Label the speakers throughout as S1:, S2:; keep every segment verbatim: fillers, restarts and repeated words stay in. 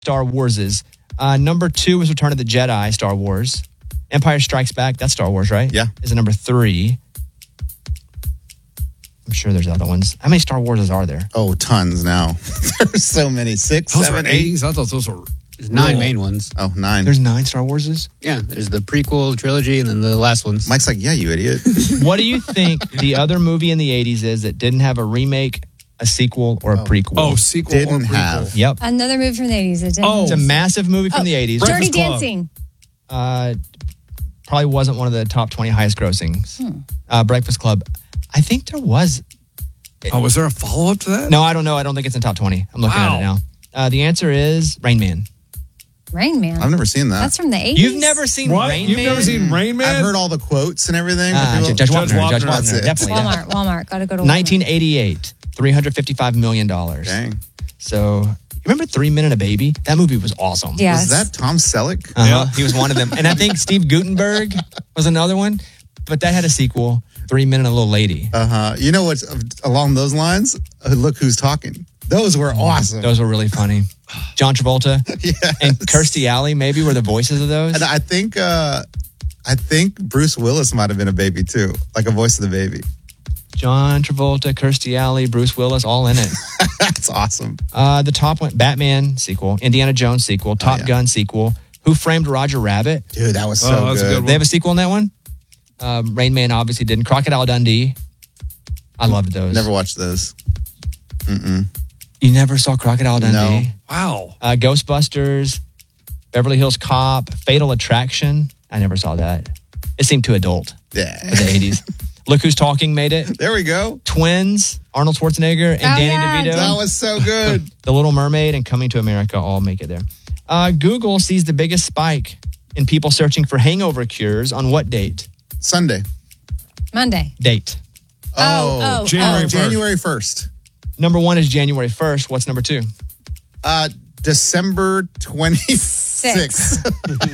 S1: Star Warses. Uh, number two was Return of the Jedi, Star Wars. Empire Strikes Back, that's Star Wars, right?
S2: Yeah.
S1: Is it number three? I'm sure there's other ones. How many Star Warses are there?
S2: Oh, tons now. There's so many. Six,
S3: Those
S2: seven,
S3: were
S2: eight.
S3: eighties. I thought those were
S4: There's nine
S3: real-
S4: main ones.
S2: Oh, nine.
S1: There's nine Star Warses?
S4: Yeah, there's the prequel trilogy and then the last ones.
S2: Mike's like, yeah, you idiot.
S1: What do you think the other movie in the eighties is that didn't have a remake, a sequel, or a prequel?
S3: Oh, sequel or
S2: Didn't
S3: prequel.
S2: have.
S1: Yep.
S5: Another movie from the eighties. It didn't.
S3: Oh.
S1: It's a massive movie from
S5: Oh,
S1: the eighties.
S5: Dirty
S3: Breakfast Club.
S5: Dancing.
S1: Uh, probably wasn't one of the top twenty highest grossings.
S5: Hmm.
S1: Uh, Breakfast Club. I think there was.
S3: Oh, was there a follow up to that?
S1: No, I don't know. I don't think it's in top twenty. I'm looking
S3: Wow.
S1: at it now. Uh, the answer is Rain Man.
S5: Rain Man.
S2: I've never seen that.
S5: That's from the eighties.
S1: You've never seen
S3: What?
S1: Rain
S3: You've
S1: Man?
S3: never seen Rain Man?
S2: I've heard all the quotes and everything.
S1: Ah,
S2: People-
S1: Judge Wapner.
S3: Judge
S1: Judge
S3: Wapner.
S1: Wapner.
S2: That's it.
S1: Definitely. yeah.
S5: Walmart. Walmart. Got to go to Walmart.
S1: nineteen eighty-eight, three hundred fifty-five million dollars.
S2: Dang.
S1: So, you remember Three Men and a Baby? That movie was awesome.
S5: Yes.
S2: Was that Tom Selleck?
S1: Uh-huh.
S3: Yeah.
S1: He was one of them. And I think Steve Gutenberg was another one, but that had a sequel, Three Men and a Little Lady.
S2: Uh huh. You know what's along those lines? Uh, Look Who's Talking. Those were awesome.
S1: Those were really funny. John Travolta
S2: Yes.
S1: and Kirstie Alley maybe were the voices of those.
S2: And I think, uh, I think Bruce Willis might have been a baby too, like a voice of the baby.
S1: John Travolta, Kirstie Alley, Bruce Willis, all in it.
S2: That's awesome.
S1: Uh, the top one, Batman sequel, Indiana Jones sequel, Top
S2: yeah.
S1: Gun sequel, Who Framed Roger Rabbit?
S2: Dude, that was so
S3: Oh, that's a
S2: good.
S3: good one.
S1: They have a sequel in that one? Um, Rain Man obviously didn't. Crocodile Dundee. I loved those.
S2: Never watched those. Mm-mm.
S1: You never saw Crocodile Dundee?
S2: No.
S3: Wow.
S1: Uh, Ghostbusters, Beverly Hills Cop, Fatal Attraction. I never saw that. It seemed too adult
S2: Yeah.
S1: for the eighties. Look Who's Talking made it.
S2: There we go.
S1: Twins, Arnold Schwarzenegger, and
S5: Oh,
S1: Danny
S5: yeah,
S1: DeVito.
S2: That was so good.
S1: The Little Mermaid and Coming to America all make it there. Uh, Google sees the biggest spike in people searching for hangover cures on what date?
S2: Sunday.
S5: Monday.
S1: Date.
S5: Oh, oh,
S3: January
S5: oh.
S3: first.
S2: January first.
S1: Number one is January first. What's number two?
S2: Uh, December twenty-sixth.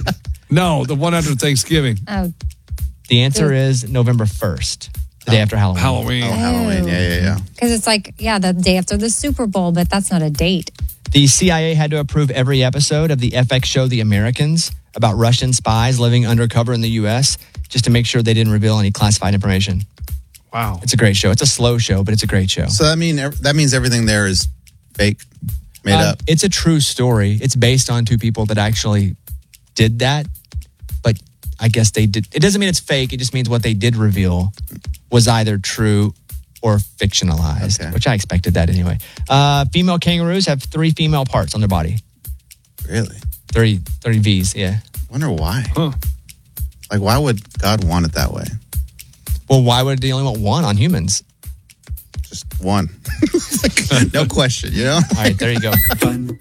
S3: No, the one after Thanksgiving.
S5: Oh,
S1: The answer is November first, the day after Halloween.
S3: Halloween.
S2: Oh, Halloween. Yeah, yeah, yeah.
S5: because it's like, yeah, the day after the Super Bowl, but that's not a date.
S1: The C I A had to approve every episode of the F X show The Americans about Russian spies living undercover in the U S just to make sure they didn't reveal any classified information.
S3: Wow.
S1: It's a great show. It's a slow show, but it's a great show.
S2: So that mean that means everything there is fake, made
S1: Uh,
S2: up.
S1: It's a true story. It's based on two people that actually did that, but I guess they did. It doesn't mean it's fake. It just means what they did reveal was either true or fictionalized,
S2: Okay.
S1: which I expected that anyway. Uh, female kangaroos have three female parts on their body.
S2: Really?
S1: Three, three V's, yeah.
S2: Wonder why.
S3: Huh.
S2: Like, why would God want it that way?
S1: Well, why would they only want one on humans?
S2: Just one. No question, you know?
S1: All right, there you go.